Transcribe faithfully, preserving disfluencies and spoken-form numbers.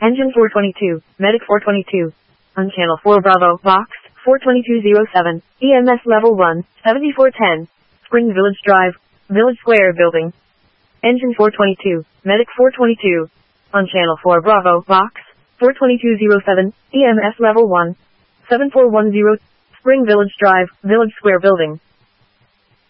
Engine four twenty-two, Medic four twenty-two. On channel four Bravo, Box, four twenty-two oh seven, E M S level one, seventy-four ten. Spring Village Drive, Village Square Building. Engine four twenty-two, Medic four twenty-two. On channel four Bravo, Box, four twenty-two oh seven, E M S level one, seven four one zero. Spring Village Drive, Village Square Building.